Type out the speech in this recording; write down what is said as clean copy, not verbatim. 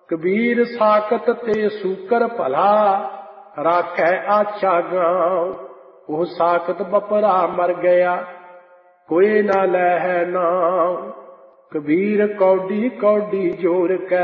कबीर साकत ते सूकर भला, राखै आछा गाँव। ओह साकत बपरा मर गया, कोई ना लहै नाम। कबीर कौडी कौडी जोर कै,